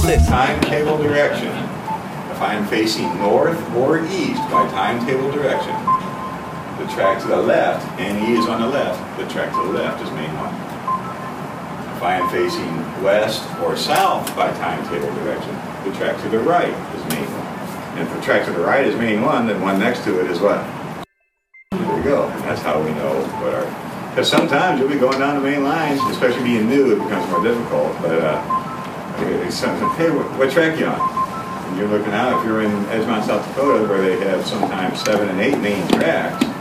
list. Timetable direction. If I am facing north or east by timetable direction, the track to the left, NE is on the left, the track to the left is main 1. If I am facing west or south by timetable direction, the track to the right is main 1. And if the track to the right is main 1, then one next to it is what? There we go. And that's how we know what our... Because sometimes you'll be going down the main lines, especially being new, it becomes more difficult. But hey, what track you on? And you're looking out, if you're in Edgemont, South Dakota, where they have sometimes 7 and 8 main tracks,